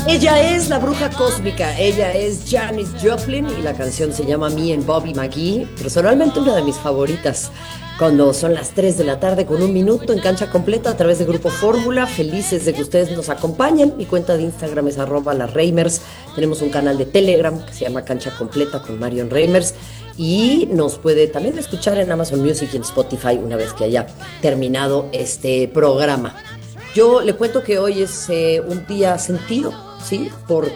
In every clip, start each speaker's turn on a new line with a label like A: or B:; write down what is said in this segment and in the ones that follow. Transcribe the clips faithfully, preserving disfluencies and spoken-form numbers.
A: Ella es la bruja cósmica, ella es Janis Joplin y la canción se llama Me and Bobby McGee, personalmente una de mis favoritas. Cuando son las tres de la tarde con un minuto en Cancha Completa a través de Grupo Fórmula, felices de que ustedes nos acompañen. Mi cuenta de Instagram es arroba las Reimers, tenemos un canal de Telegram que se llama Cancha Completa con Marion Reimers y nos puede también escuchar en Amazon Music y en Spotify una vez que haya terminado este programa. Yo le cuento que hoy es eh, un día sentido, ¿sí?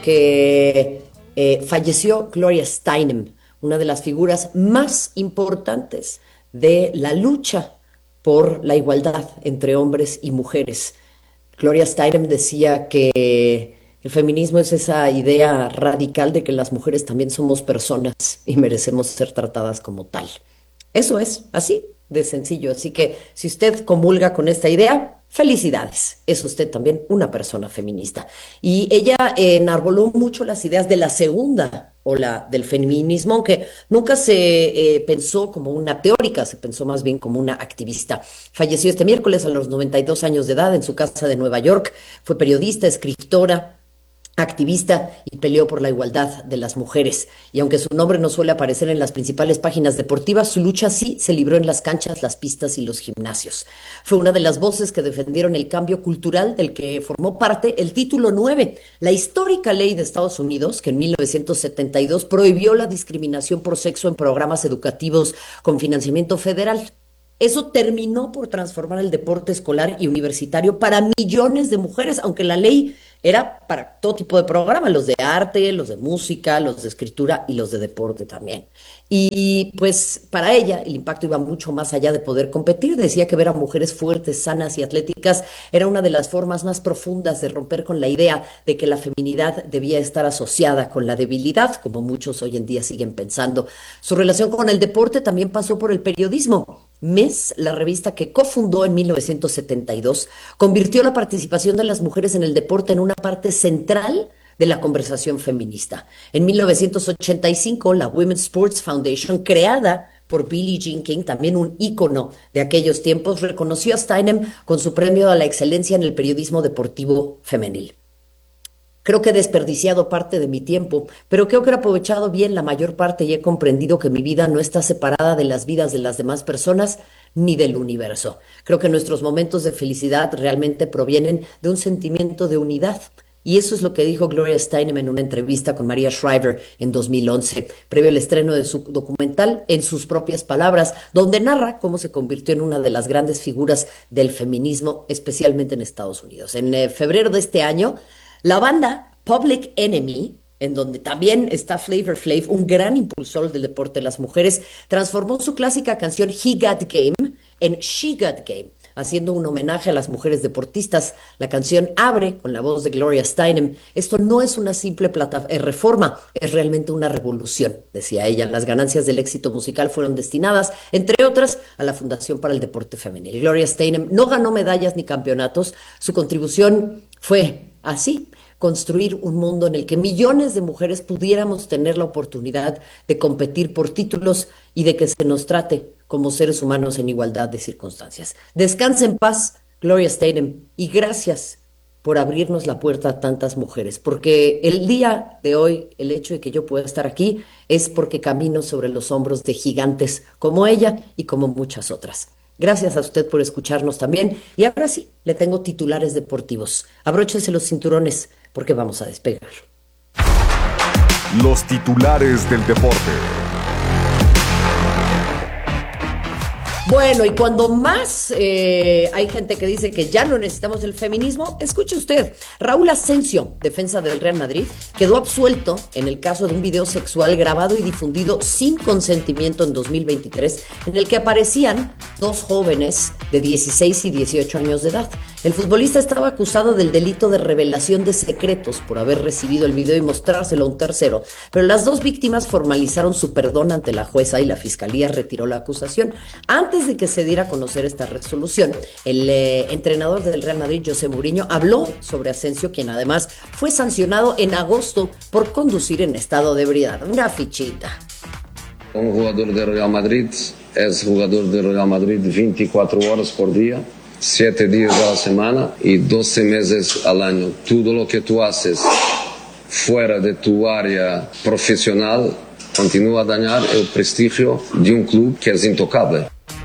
A: Porque eh, falleció Gloria Steinem, una de las figuras más importantes de la lucha por la igualdad entre hombres y mujeres. Gloria Steinem decía que el feminismo es esa idea radical de que las mujeres también somos personas y merecemos ser tratadas como tal. Eso es, así de sencillo. Así que si usted comulga con esta idea, felicidades, es usted también una persona feminista. Y ella eh, enarboló mucho las ideas de la segunda ola del feminismo, aunque nunca se eh, pensó como una teórica, se pensó más bien como una activista. Falleció este miércoles a los noventa y dos años de edad en su casa de Nueva York. Fue periodista, escritora, activista y peleó por la igualdad de las mujeres. Y aunque su nombre no suele aparecer en las principales páginas deportivas, su lucha sí se libró en las canchas, las pistas y los gimnasios. Fue una de las voces que defendieron el cambio cultural del que formó parte el Título nueve, la histórica ley de Estados Unidos que en mil novecientos setenta y dos prohibió la discriminación por sexo en programas educativos con financiamiento federal. Eso terminó por transformar el deporte escolar y universitario para millones de mujeres, aunque la ley era para todo tipo de programas, los de arte, los de música, los de escritura y los de deporte también. Y pues para ella el impacto iba mucho más allá de poder competir. Decía que ver a mujeres fuertes, sanas y atléticas era una de las formas más profundas de romper con la idea de que la feminidad debía estar asociada con la debilidad, como muchos hoy en día siguen pensando. Su relación con el deporte también pasó por el periodismo. M E S, la revista que cofundó en mil novecientos setenta y dos, convirtió la participación de las mujeres en el deporte en una parte central de la conversación feminista. En mil novecientos ochenta y cinco, la Women's Sports Foundation, creada por Billie Jean King, también un ícono de aquellos tiempos, reconoció a Steinem con su premio a la excelencia en el periodismo deportivo femenil. Creo que he desperdiciado parte de mi tiempo, pero creo que he aprovechado bien la mayor parte y he comprendido que mi vida no está separada de las vidas de las demás personas ni del universo. Creo que nuestros momentos de felicidad realmente provienen de un sentimiento de unidad. Y eso es lo que dijo Gloria Steinem en una entrevista con Maria Shriver en dos mil once, previo al estreno de su documental, en sus propias palabras, donde narra cómo se convirtió en una de las grandes figuras del feminismo, especialmente en Estados Unidos. En eh, febrero de este año, la banda Public Enemy, en donde también está Flavor Flav, un gran impulsor del deporte de las mujeres, transformó su clásica canción He Got Game en She Got Game, haciendo un homenaje a las mujeres deportistas. La canción abre con la voz de Gloria Steinem. Esto no es una simple plata- eh, reforma, es realmente una revolución, decía ella. Las ganancias del éxito musical fueron destinadas, entre otras, a la Fundación para el Deporte Femenil. Gloria Steinem no ganó medallas ni campeonatos. Su contribución fue así: construir un mundo en el que millones de mujeres pudiéramos tener la oportunidad de competir por títulos y de que se nos trate como seres humanos en igualdad de circunstancias. Descansa en paz, Gloria Steinem, y gracias por abrirnos la puerta a tantas mujeres, porque el día de hoy, el hecho de que yo pueda estar aquí es porque camino sobre los hombros de gigantes como ella y como muchas otras. Gracias a usted por escucharnos también. Y ahora sí, le tengo titulares deportivos. Abróchense los cinturones porque vamos a despegar.
B: Los titulares del deporte.
A: Bueno, y cuando más eh, hay gente que dice que ya no necesitamos el feminismo, escuche usted. Raúl Asensio, defensa del Real Madrid, quedó absuelto en el caso de un video sexual grabado y difundido sin consentimiento en dos mil veintitrés, en el que aparecían dos jóvenes de dieciséis y dieciocho años de edad. El futbolista estaba acusado del delito de revelación de secretos por haber recibido el video y mostrárselo a un tercero, pero las dos víctimas formalizaron su perdón ante la jueza y la fiscalía retiró la acusación. Antes de que se diera a conocer esta resolución, el eh, entrenador del Real Madrid, José Mourinho, habló sobre Asensio, quien además fue sancionado en agosto por conducir en estado de ebriedad. Una fichita.
C: Un jugador del Real Madrid es jugador del Real Madrid veinticuatro horas por día, siete días a la semana y doce meses al año. Todo lo que tú haces fuera de tu área profesional continúa a dañar el prestigio de un club que es intocable.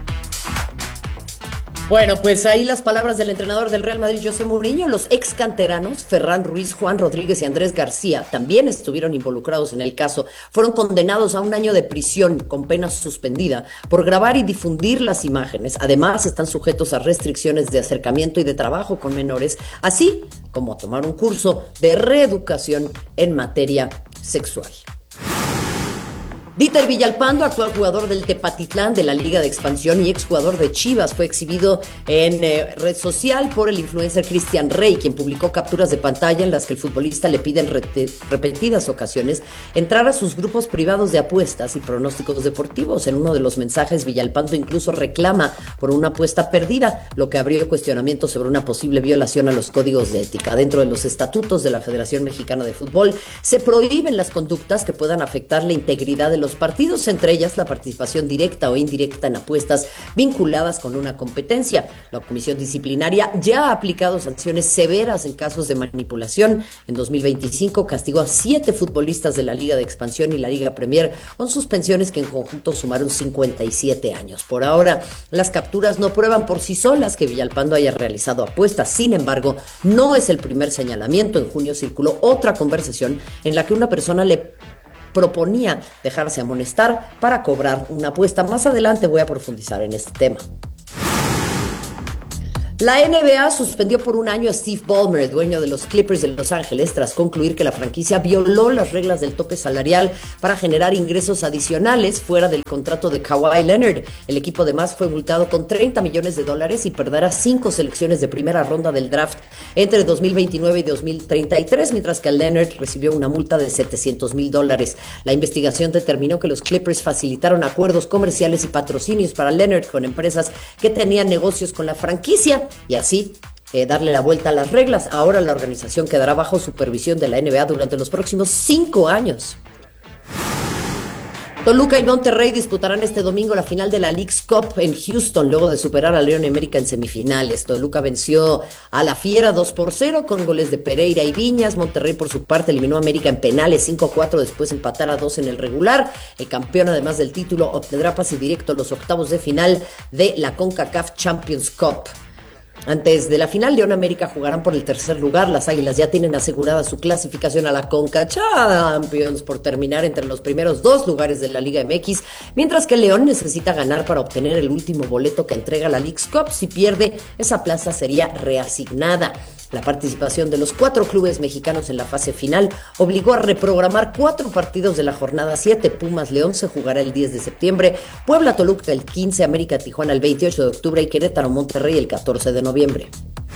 A: Bueno, pues ahí las palabras del entrenador del Real Madrid, José Mourinho. Los ex canteranos, Ferran Ruiz, Juan Rodríguez y Andrés García, también estuvieron involucrados en el caso. Fueron condenados a un año de prisión con pena suspendida por grabar y difundir las imágenes. Además, están sujetos a restricciones de acercamiento y de trabajo con menores, así como a tomar un curso de reeducación en materia sexual. Dieter Villalpando, actual jugador del Tepatitlán de la Liga de Expansión y exjugador de Chivas, fue exhibido en eh, red social por el influencer Cristian Rey, quien publicó capturas de pantalla en las que el futbolista le pide en rete- repetidas ocasiones entrar a sus grupos privados de apuestas y pronósticos deportivos. En uno de los mensajes, Villalpando incluso reclama por una apuesta perdida, lo que abrió cuestionamientos sobre una posible violación a los códigos de ética. Dentro de los estatutos de la Federación Mexicana de Fútbol, se prohíben las conductas que puedan afectar la integridad de los partidos, entre ellas la participación directa o indirecta en apuestas vinculadas con una competencia. La Comisión Disciplinaria ya ha aplicado sanciones severas en casos de manipulación. En dos mil veinticinco castigó a siete futbolistas de la Liga de Expansión y la Liga Premier con suspensiones que en conjunto sumaron cincuenta y siete años. Por ahora, las capturas no prueban por sí solas que Villalpando haya realizado apuestas. Sin embargo, no es el primer señalamiento. En junio circuló otra conversación en la que una persona le proponía dejarse amonestar para cobrar una apuesta. Más adelante voy a profundizar en este tema. La N B A suspendió por un año a Steve Ballmer, dueño de los Clippers de Los Ángeles, tras concluir que la franquicia violó las reglas del tope salarial para generar ingresos adicionales fuera del contrato de Kawhi Leonard. El equipo además fue multado con treinta millones de dólares y perderá cinco selecciones de primera ronda del draft entre dos mil veintinueve y dos mil treinta y tres, mientras que Leonard recibió una multa de setecientos mil dólares. La investigación determinó que los Clippers facilitaron acuerdos comerciales y patrocinios para Leonard con empresas que tenían negocios con la franquicia, y así eh, darle la vuelta a las reglas. Ahora la organización quedará bajo supervisión de la N B A durante los próximos cinco años. Toluca y Monterrey disputarán este domingo la final de la Leagues Cup en Houston, luego de superar a León América en semifinales. Toluca venció a la Fiera dos por cero con goles de Pereira y Viñas. Monterrey, por su parte, eliminó a América en penales cinco a cuatro, después de empatar a dos en el regular. El campeón, además del título, obtendrá pase directo a los octavos de final de la CONCACAF Champions Cup. Antes de la final, León América jugarán por el tercer lugar. Las Águilas ya tienen asegurada su clasificación a la Conca Champions por terminar entre los primeros dos lugares de la Liga M X, mientras que León necesita ganar para obtener el último boleto que entrega la Leagues Cup. Si pierde, esa plaza sería reasignada. La participación de los cuatro clubes mexicanos en la fase final obligó a reprogramar cuatro partidos de la jornada siete. Pumas León se jugará el diez de septiembre, Puebla Toluca el quince, América Tijuana el veintiocho de octubre y Querétaro Monterrey el catorce de noviembre.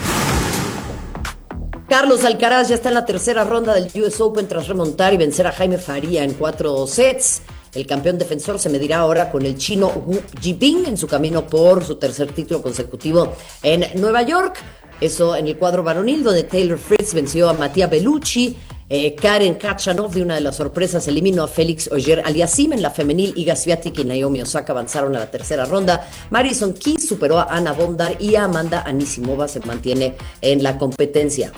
A: Carlos Alcaraz ya está en la tercera ronda del U S Open tras remontar y vencer a Jaime Faría en cuatro sets. El campeón defensor se medirá ahora con el chino Wu Jibing en su camino por su tercer título consecutivo en Nueva York. Eso en el cuadro varonil, donde Taylor Fritz venció a Matías Bellucci. Eh, Karen Khachanov, de una de las sorpresas, eliminó a Félix Auger-Aliassime. En la femenil, Iga Swiatek y Naomi Osaka avanzaron a la tercera ronda. Madison Keys superó a Ana Bondar y a Amanda Anisimova se mantiene en la competencia.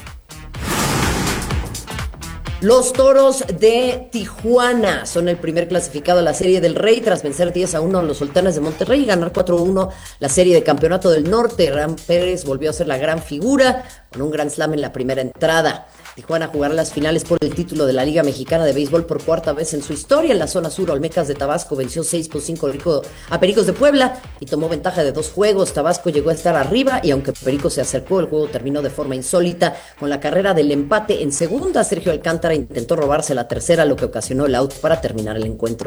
A: Los Toros de Tijuana son el primer clasificado a la Serie del Rey tras vencer diez a uno a los Sultanes de Monterrey y ganar cuatro a uno la Serie de Campeonato del Norte. Ram Pérez volvió a ser la gran figura con un Grand Slam en la primera entrada. Tijuana jugará las finales por el título de la Liga Mexicana de Béisbol por cuarta vez en su historia. En la zona sur, Olmecas de Tabasco venció seis por cinco a Pericos de Puebla y tomó ventaja de dos juegos. Tabasco llegó a estar arriba y aunque Pericos se acercó, el juego terminó de forma insólita con la carrera del empate en segunda. Sergio Alcántara intentó robarse la tercera, lo que ocasionó el out para terminar el encuentro.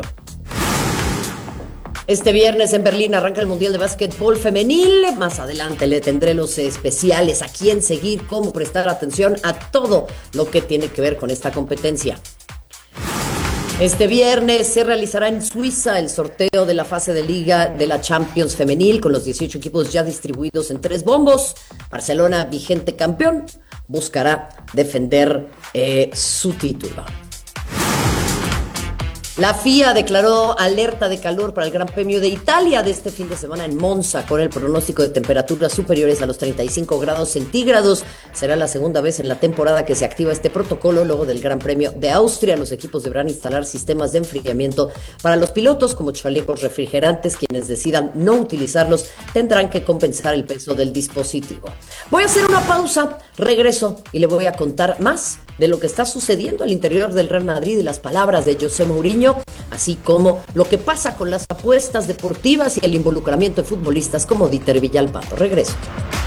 A: Este viernes en Berlín arranca el Mundial de Básquetbol Femenil. Más adelante le tendré los especiales, a quién seguir, cómo prestar atención a todo lo que tiene que ver con esta competencia. Este viernes se realizará en Suiza el sorteo de la fase de liga de la Champions Femenil con los dieciocho equipos ya distribuidos en tres bombos. Barcelona, vigente campeón, buscará defender eh, su título. La F I A declaró alerta de calor para el Gran Premio de Italia de este fin de semana en Monza, con el pronóstico de temperaturas superiores a los treinta y cinco grados centígrados. Será la segunda vez en la temporada que se activa este protocolo. Luego del Gran Premio de Austria, los equipos deberán instalar sistemas de enfriamiento para los pilotos, como chalecos refrigerantes. Quienes decidan no utilizarlos tendrán que compensar el peso del dispositivo. Voy a hacer una pausa, regreso y le voy a contar más de lo que está sucediendo al interior del Real Madrid y las palabras de José Mourinho, así como lo que pasa con las apuestas deportivas y el involucramiento de futbolistas como Dieter Villalpando. Regreso.